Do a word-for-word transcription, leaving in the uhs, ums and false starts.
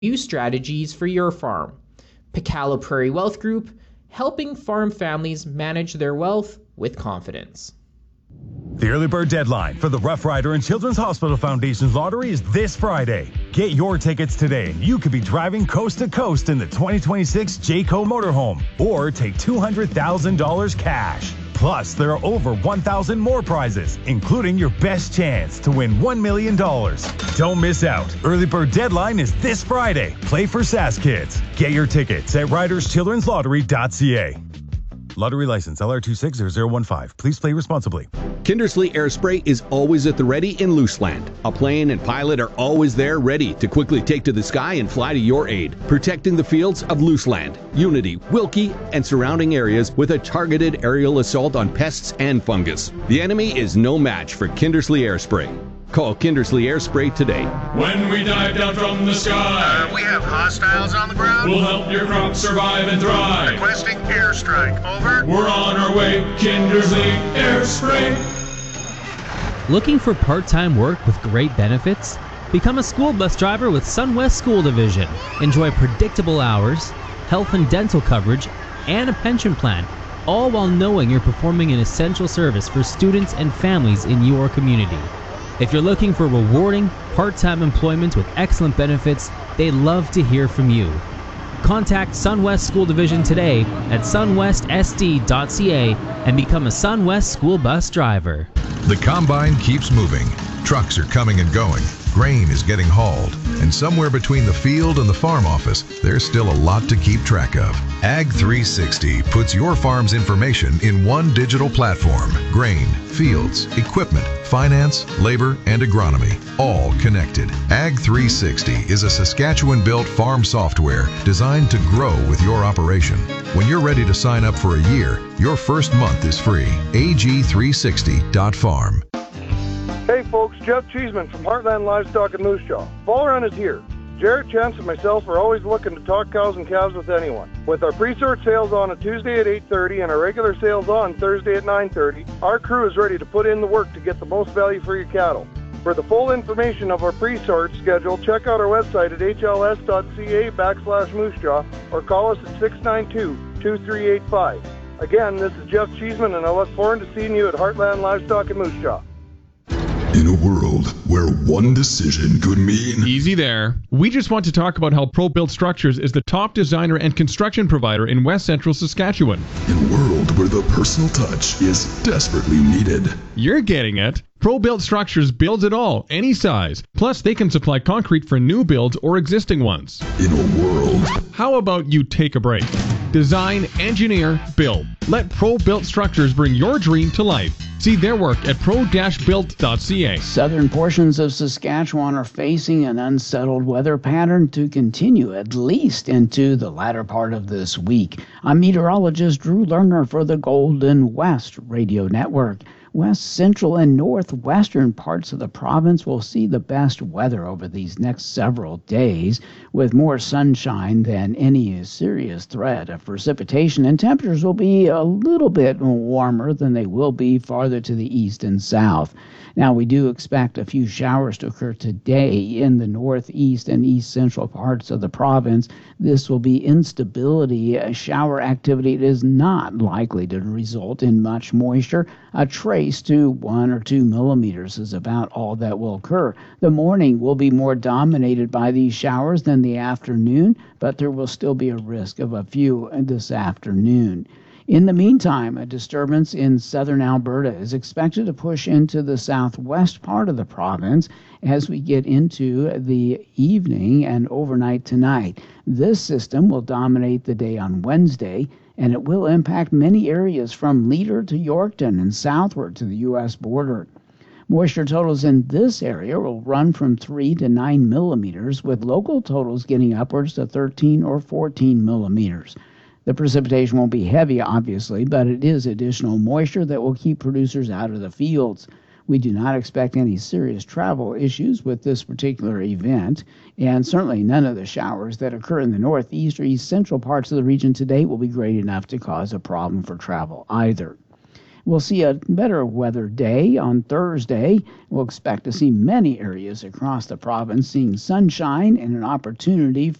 new strategies for your farm. Pacala Prairie Wealth Group, helping farm families manage their wealth with confidence. The early bird deadline for the Rough Rider and Children's Hospital Foundation's lottery is this Friday. Get your tickets today. You could be driving coast to coast in the twenty twenty-six Jayco motorhome or take two hundred thousand dollars cash. Plus, there are over one thousand more prizes, including your best chance to win one million dollars. Don't miss out. Early bird deadline is this Friday. Play for S A S Kids. Get your tickets at riders children's lottery dot c a. Lottery license L R two six zero zero one five. Please play responsibly. Kindersley Air Spray is always at the ready in Looseland. A plane and pilot are always there ready to quickly take to the sky and fly to your aid, protecting the fields of Looseland, Unity, Wilkie, and surrounding areas with a targeted aerial assault on pests and fungus. The enemy is no match for Kindersley Air Spray. Call Kindersley Air Spray today. When we dive down from the sky, uh, we have hostiles on the ground. We'll help your crops survive and thrive. Requesting airstrike. Over. We're on our way. Kindersley Air Spray. Looking for part-time work with great benefits? Become a school bus driver with SunWest School Division. Enjoy predictable hours, health and dental coverage, and a pension plan, all while knowing you're performing an essential service for students and families in your community. If you're looking for rewarding, part-time employment with excellent benefits, they'd love to hear from you. Contact SunWest School Division today at sunwest s d dot c a and become a SunWest school bus driver. The combine keeps moving. Trucks are coming and going. Grain is getting hauled. And somewhere between the field and the farm office, there's still a lot to keep track of. Ag three sixty puts your farm's information in one digital platform. Grain, fields, equipment, finance, labor, and agronomy, all connected. Ag three sixty is a Saskatchewan-built farm software designed to grow with your operation. When you're ready to sign up for a year, your first month is free. A G three sixty dot farm. Hey folks, Jeff Cheeseman from Heartland Livestock in Moose Jaw. Fall Run is here. Jarrett, Chance, and myself are always looking to talk cows and calves with anyone. With our pre-sort sales on a Tuesday at eight thirty and our regular sales on Thursday at nine thirty, our crew is ready to put in the work to get the most value for your cattle. For the full information of our pre-sort schedule, check out our website at h l s dot c a backslash moose jaw or call us at six nine two, two three eight five. Again, this is Jeff Cheeseman, and I look forward to seeing you at Heartland Livestock in Moose Jaw. In a world where one decision could mean... Easy there. We just want to talk about how ProBuilt Structures is the top designer and construction provider in West Central Saskatchewan. In a world where the personal touch is desperately needed. You're getting it. ProBuilt Structures builds it all, any size. Plus, they can supply concrete for new builds or existing ones. In a world... How about you take a break? Design, engineer, build. Let ProBuilt Structures bring your dream to life. See their work at pro dash built dot c a. Southern portions of Saskatchewan are facing an unsettled weather pattern to continue at least into the latter part of this week. I'm meteorologist Drew Lerner for the Golden West Radio Network. West central and northwestern parts of the province will see the best weather over these next several days, with more sunshine than any serious threat of precipitation, and temperatures will be a little bit warmer than they will be farther to the east and south. Now, we do expect a few showers to occur today in the northeast and east central parts of the province. This will be instability. A shower activity is not likely to result in much moisture. A trace to one or two millimeters is about all that will occur. The morning will be more dominated by these showers than the afternoon, but there will still be a risk of a few this afternoon. In the meantime, a disturbance in southern Alberta is expected to push into the southwest part of the province as we get into the evening and overnight tonight. This system will dominate the day on Wednesday, and it will impact many areas from Leader to Yorkton and southward to the U S border. Moisture totals in this area will run from three to nine millimeters, with local totals getting upwards to thirteen or fourteen millimeters. The precipitation won't be heavy, obviously, but it is additional moisture that will keep producers out of the fields. We do not expect any serious travel issues with this particular event, and certainly none of the showers that occur in the northeast or east central parts of the region today will be great enough to cause a problem for travel either. We'll see a better weather day on Thursday. We'll expect to see many areas across the province seeing sunshine and an opportunity